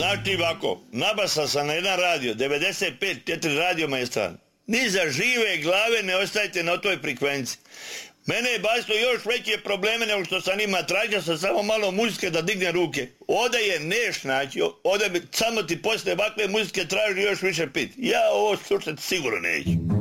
Znači ovako, nabasao sam na jedan radio, 95.4 radio Maestran. Ni za žive glave ne ostajte na toj frekvenciji. Mene je bacilo još veće probleme nego što sam ima. Tražio sam samo malo muzike da digne ruke. Ovdje je neš naći, ovdje bi samo ti posle ovakve muzike traži još više pit. Ja ovo slušati sigurno neću.